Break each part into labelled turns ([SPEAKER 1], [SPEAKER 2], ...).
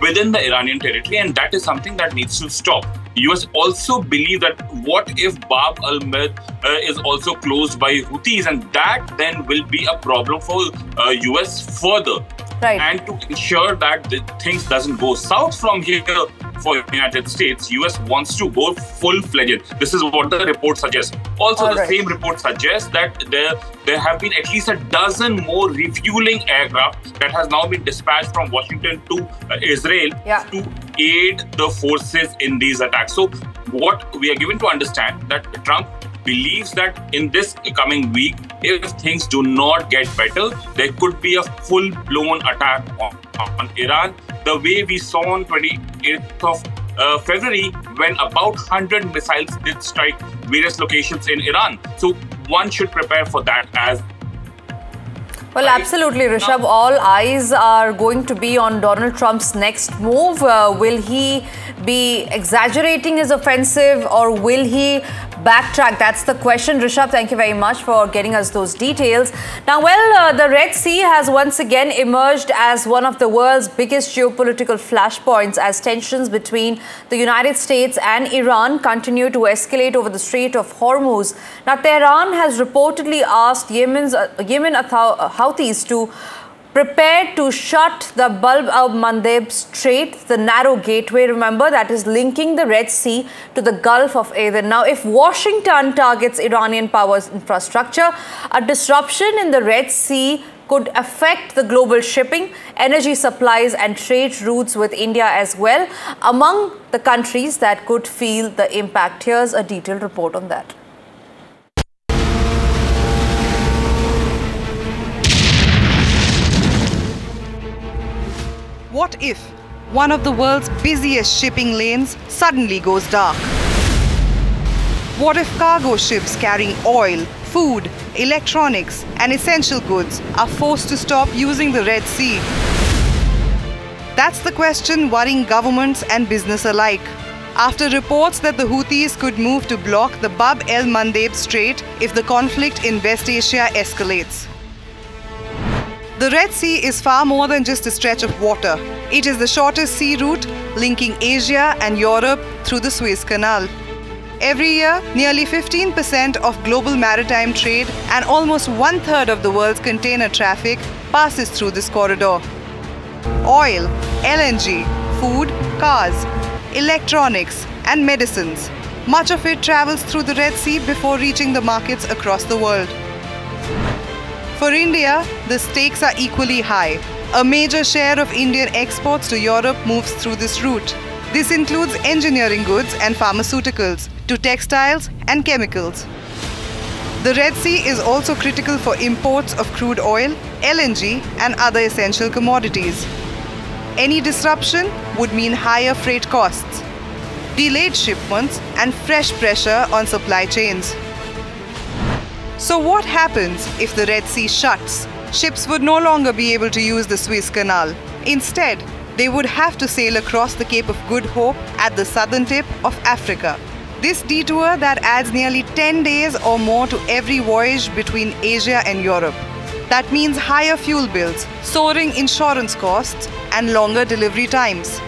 [SPEAKER 1] within the Iranian territory, and that is something that needs to stop. US also believe that what if Bab al-Mandeb is also closed by Houthis, and that then will be a problem for US further.
[SPEAKER 2] Right.
[SPEAKER 1] And to ensure that the things doesn't go south from here for United States, US wants to go full-fledged. This is what the report suggests. Also, the same report suggests that there have been at least a dozen more refueling aircraft that has now been dispatched from Washington to Israel to aid the forces in these attacks. So what we are given to understand that Trump believes that in this coming week, if things do not get better, there could be a full-blown attack on Iran, the way we saw on 28th of February, when about 100 missiles did strike various locations in Iran. So one should prepare for that as
[SPEAKER 2] well. Absolutely, Rishabh. All eyes are going to be on Donald Trump's next move. Will he be exaggerating his offensive, or will he backtrack? That's the question. Rishabh, thank you very much for getting us those details. Now, the Red Sea has once again emerged as one of the world's biggest geopolitical flashpoints as tensions between the United States and Iran continue to escalate over the Strait of Hormuz. Now, Tehran has reportedly asked Yemen Houthis to prepare to shut the Bab al-Mandeb Strait, the narrow gateway, remember, that is linking the Red Sea to the Gulf of Aden. Now, if Washington targets Iranian power infrastructure, a disruption in the Red Sea could affect the global shipping, energy supplies and trade routes with India as well, among the countries that could feel the impact. Here's a detailed report on that.
[SPEAKER 3] What if one of the world's busiest shipping lanes suddenly goes dark? What if cargo ships carrying oil, food, electronics, and essential goods are forced to stop using the Red Sea? That's the question worrying governments and business alike, after reports that the Houthis could move to block the Bab el-Mandeb Strait if the conflict in West Asia escalates. The Red Sea is far more than just a stretch of water. It is the shortest sea route linking Asia and Europe through the Suez Canal. Every year, nearly 15% of global maritime trade and almost one-third of the world's container traffic passes through this corridor. Oil, LNG, food, cars, electronics, and medicines. Much of it travels through the Red Sea before reaching the markets across the world. For India, the stakes are equally high. A major share of Indian exports to Europe moves through this route. This includes engineering goods and pharmaceuticals, to textiles and chemicals. The Red Sea is also critical for imports of crude oil, LNG, and other essential commodities. Any disruption would mean higher freight costs, delayed shipments, and fresh pressure on supply chains. So what happens if the Red Sea shuts? Ships would no longer be able to use the Suez Canal. Instead, they would have to sail across the Cape of Good Hope at the southern tip of Africa. This detour that adds nearly 10 days or more to every voyage between Asia and Europe. That means higher fuel bills, soaring insurance costs, and longer delivery times.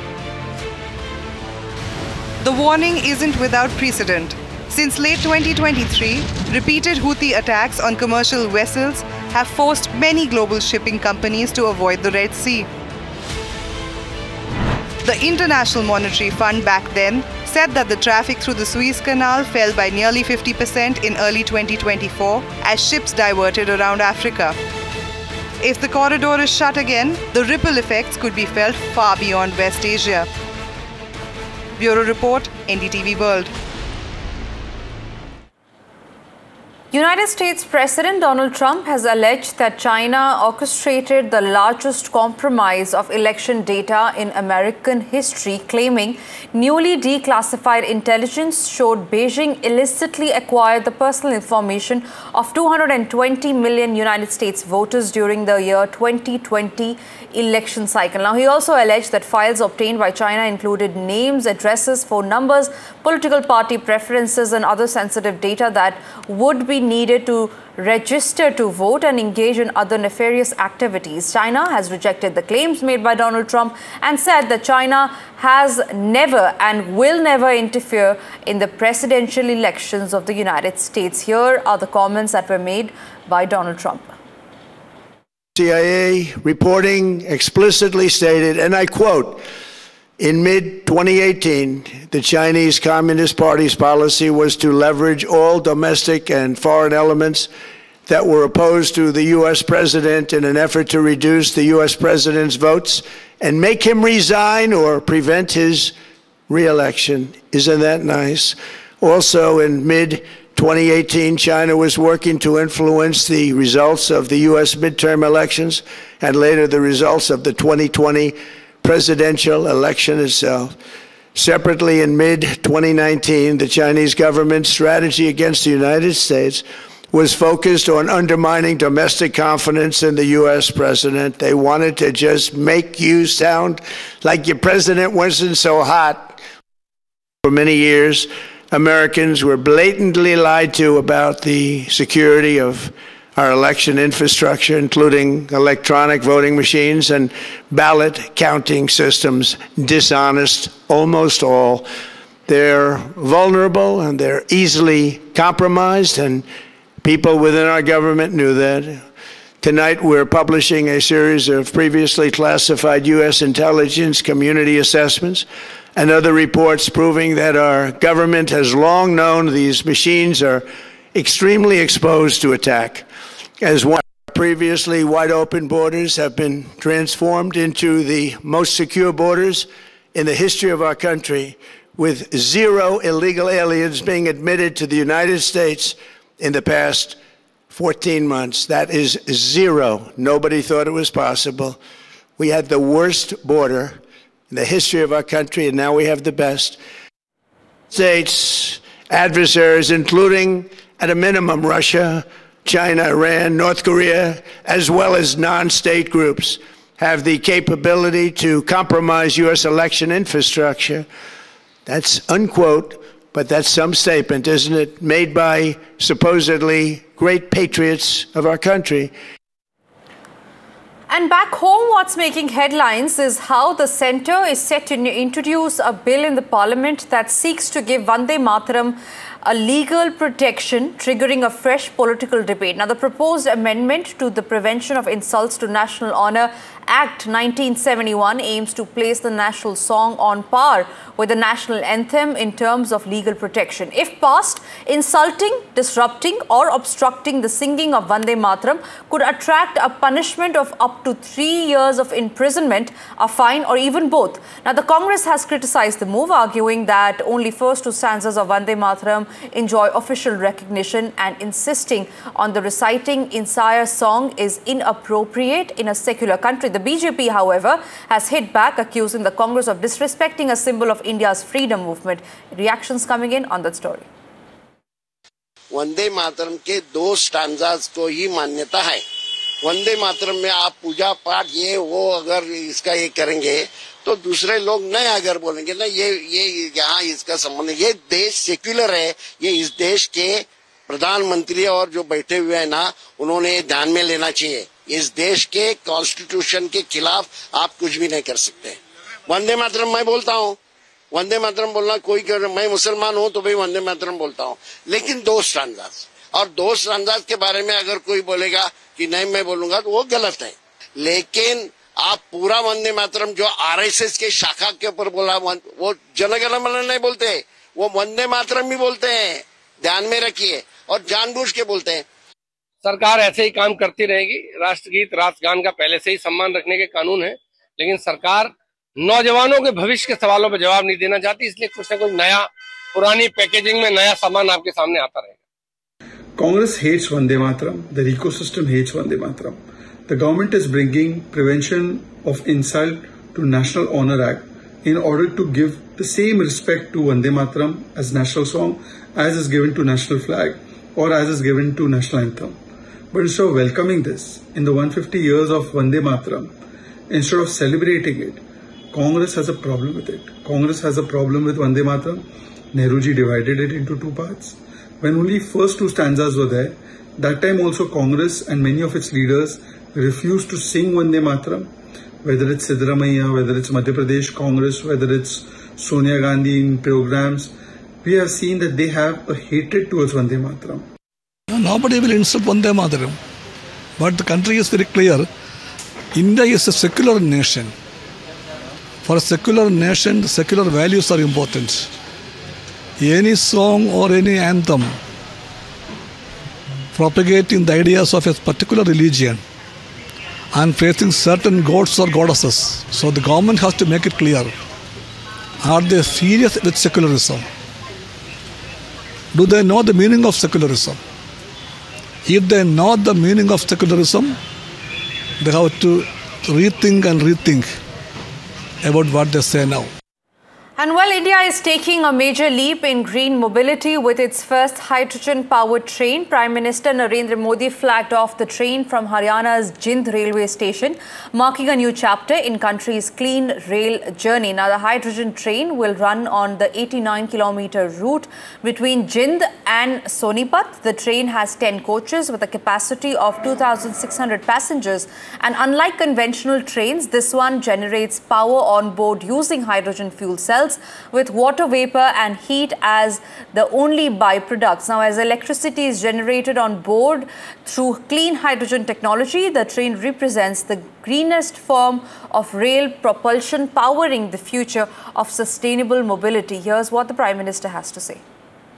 [SPEAKER 3] The warning isn't without precedent. Since late 2023, repeated Houthi attacks on commercial vessels have forced many global shipping companies to avoid the Red Sea. The International Monetary Fund back then said that the traffic through the Suez Canal fell by nearly 50% in early 2024 as ships diverted around Africa. If the corridor is shut again, the ripple effects could be felt far beyond West Asia. Bureau Report, NDTV World.
[SPEAKER 2] United States President Donald Trump has alleged that China orchestrated the largest compromise of election data in American history, claiming newly declassified intelligence showed Beijing illicitly acquired the personal information of 220 million United States voters during the year 2020 election cycle. Now, he also alleged that files obtained by China included names, addresses, phone numbers, political party preferences, and other sensitive data that would be needed to register to vote and engage in other nefarious activities. China has rejected the claims made by Donald Trump and said that China has never and will never interfere in the presidential elections of the United States. Here are the comments that were made by Donald Trump.
[SPEAKER 4] CIA reporting explicitly stated, and I quote, in mid-2018, the Chinese Communist Party's policy was to leverage all domestic and foreign elements that were opposed to the U.S. president in an effort to reduce the U.S. president's votes and make him resign or prevent his re-election. Isn't that nice? Also, in mid-2018, China was working to influence the results of the U.S. midterm elections and later the results of the 2020 presidential election itself. Separately, in mid-2019, the Chinese government's strategy against the United States was focused on undermining domestic confidence in the U.S. president. They wanted to just make you sound like your president wasn't so hot. For many years, Americans were blatantly lied to about the security of our election infrastructure, including electronic voting machines and ballot counting systems, dishonest, almost all. They're vulnerable and they're easily compromised, and people within our government knew that. Tonight, we're publishing a series of previously classified U.S. intelligence community assessments and other reports proving that our government has long known these machines are extremely exposed to attack. As one, previously wide open borders have been transformed into the most secure borders in the history of our country, with 0 illegal aliens being admitted to the United States in the past 14 months. That is 0. Nobody thought it was possible. We had the worst border in the history of our country, and now we have the best. States adversaries, including, at a minimum, Russia, China, Iran, North Korea, as well as non-state groups, have the capability to compromise U.S. election infrastructure. That's unquote, but that's some statement, isn't it? Made by supposedly great patriots of our country.
[SPEAKER 2] And back home, what's making headlines is how the centre is set to introduce a bill in the parliament that seeks to give Vande Mataram a legal protection, triggering a fresh political debate. Now, the proposed amendment to the Prevention of Insults to National Honour Act 1971 aims to place the national song on par with the national anthem in terms of legal protection. If passed, insulting, disrupting or obstructing the singing of Vande Mataram could attract a punishment of up to 3 years of imprisonment, a fine or even both. Now, the Congress has criticised the move, arguing that only first 2 stanzas of Vande Mataram enjoy official recognition and insisting on the reciting entire song is inappropriate in a secular country. The BJP, however, has hit back, accusing the Congress of disrespecting a symbol of India's freedom movement. Reactions coming in on that story.
[SPEAKER 5] Vande Mataram के 2 stanzas को ही मान्यता है। वंदे मातरम में आप पूजा पाठ ये वो अगर इसका ये करेंगे तो दूसरे लोग नहीं अगर बोलेंगे ना ये यहाँ इसका संबंध, ये देश सेक्युलर है, ये इस देश के प्रधानमंत्री और जो बैठे हुए हैं ना उन्होंने ध्यान में लेना चाहिए। इस देश के कॉन्स्टिट्यूशन के खिलाफ आप कुछ भी नहीं कर सकते। वंदे मातरम मैं बोलता हूँ, वंदे मातरम बोलना कोई कर, मैं मुसलमान हूँ तो भाई वंदे मातरम बोलता हूँ, लेकिन 2 स्टैंजास और 2 स्टैंजास के बारे में अगर कोई बोलेगा कि नहीं मैं बोलूंगा तो वो गलत है। लेकिन आप पूरा वंदे मातरम जो आरएसएस के शाखा के ऊपर बोला वो जनगण मन नहीं बोलते, वो वंदे मातरम भी बोलते हैं, ध्यान में रखिए, और जानबूझ के बोलते हैं।
[SPEAKER 6] सरकार ऐसे ही काम करती रहेगी। राष्ट्रगीत राष्ट्रगान का पहले से ही सम्मान रखने के कानून है, लेकिन सरकार नौजवानों के भविष्य के सवालों पर जवाब नहीं देना चाहती, इसलिए कुछ न कुछ नया पुरानी पैकेजिंग में नया सामान आपके सामने आता रहेगा।
[SPEAKER 7] Congress hates Vande Mataram. The ecosystem hates Vande Mataram. The government is bringing Prevention of Insult to National Honour Act in order to give the same respect to Vande Mataram as national song as is given to national flag or as is given to national anthem. But instead of welcoming this in the 150 years of Vande Mataram, instead of celebrating it, Congress has a problem with it. Congress has a problem with Vande Mataram. Nehruji divided it into 2 parts. when only first two stanzas were there. That time also Congress and many of its leaders refused to sing Vande Mataram, whether it's Siddaramaiah, whether it's Madhya Pradesh Congress, whether it's Sonia Gandhi in programs. We have seen that they have a hatred towards Vande Mataram.
[SPEAKER 8] Nobody will insult Vande Mataram. But the country is very clear. India is a secular nation. For a secular nation, the secular values are important. Any song or any anthem propagating the ideas of a particular religion and facing certain gods or goddesses. So the government has to make it clear. Are they serious with secularism? Do they know the meaning of secularism? If they know the meaning of secularism, they have to rethink about what they say now.
[SPEAKER 2] And while India is taking a major leap in green mobility with its first hydrogen-powered train, Prime Minister Narendra Modi flagged off the train from Haryana's Jind railway station, marking a new chapter in country's clean rail journey. Now, the hydrogen train will run on the 89-kilometer route between Jind and Sonipat. The train has 10 coaches with a capacity of 2,600 passengers. And unlike conventional trains, this one generates power on board using hydrogen fuel cells, with water vapor and heat as the only byproducts. Now, as electricity is generated on board through clean hydrogen technology, the train represents the greenest form of rail propulsion, powering the future of sustainable mobility. Here's what the Prime Minister has to say.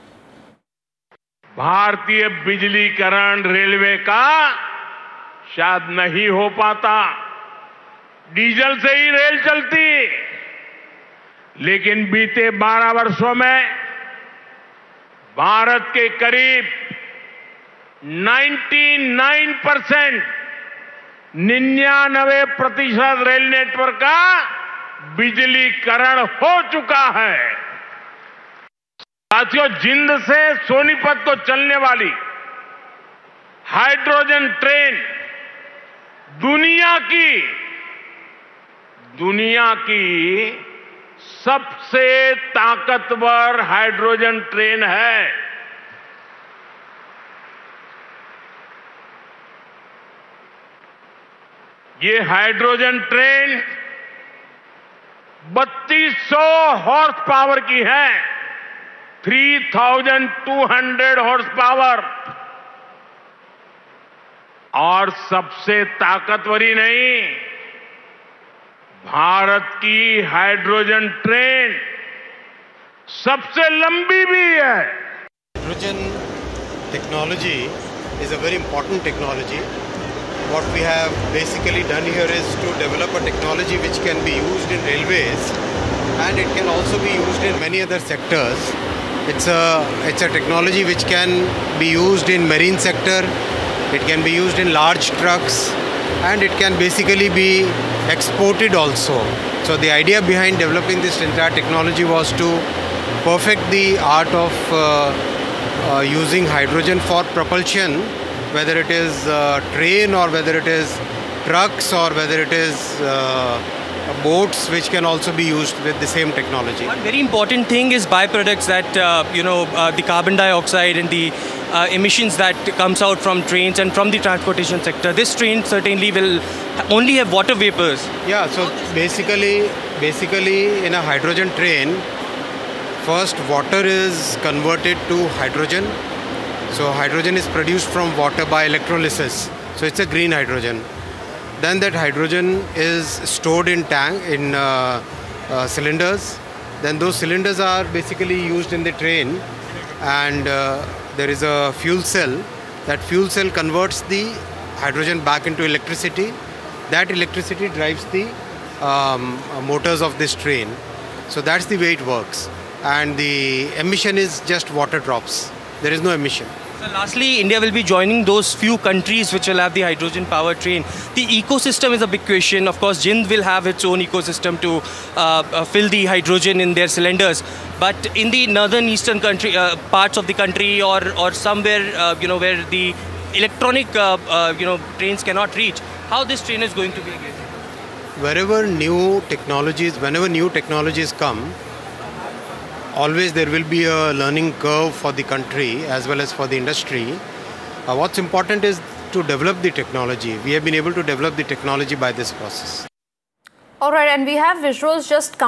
[SPEAKER 9] भारतीय बिजलीकरण railway का शायद नहीं हो पाता, diesel से ही rail चलती, लेकिन बीते 12 वर्षों में भारत के करीब 99% रेल नेटवर्क का बिजलीकरण हो चुका है। साथियों, जिंद से सोनीपत को चलने वाली हाइड्रोजन ट्रेन दुनिया की सबसे ताकतवर हाइड्रोजन ट्रेन है। ये हाइड्रोजन ट्रेन 3200 हॉर्स पावर की है, 3200 हॉर्स पावर। और सबसे ताकतवर ही नहीं, भारत की हाइड्रोजन ट्रेन सबसे लंबी भी है।
[SPEAKER 10] Hydrogen technology is a very important technology. What we have basically done here is to develop a technology which can be used in railways, and it can also be used in many other sectors. It's a technology which can be used in marine sector, it can be used in large trucks, and it can basically be exported also. So the idea behind developing this entire technology was to perfect the art of using hydrogen for propulsion, whether it is train or whether it is trucks or whether it is boats, which can also be used with the same technology.
[SPEAKER 11] One very important thing is byproducts that the carbon dioxide and the emissions that comes out from trains and from the transportation sector. This train certainly will only have water vapors.
[SPEAKER 10] Yeah, so basically in a hydrogen train, first water is converted to hydrogen. So hydrogen is produced from water by electrolysis. So it's a green hydrogen. Then that hydrogen is stored in cylinders. Then those cylinders are basically used in the train, and there is a fuel cell. That fuel cell converts the hydrogen back into electricity. That electricity drives the motors of this train. So that's the way it works. And the emission is just water drops. There is no emission.
[SPEAKER 11] So lastly, India will be joining those few countries which will have the hydrogen power train. The ecosystem is a big question. Of course, Jind will have its own ecosystem to fill the hydrogen in their cylinders. But in the northern eastern country parts of the country, or somewhere where the electronic trains cannot reach, how this train is going to be again?
[SPEAKER 10] Whenever new technologies come, always there will be a learning curve for the country as well as for the industry. What's important is to develop the technology. We have been able to develop the technology by this process.
[SPEAKER 2] All right, and we have visuals just